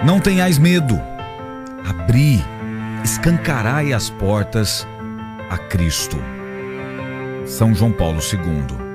Não tenhais medo. Abri, escancarai as portas a Cristo. São João Paulo II.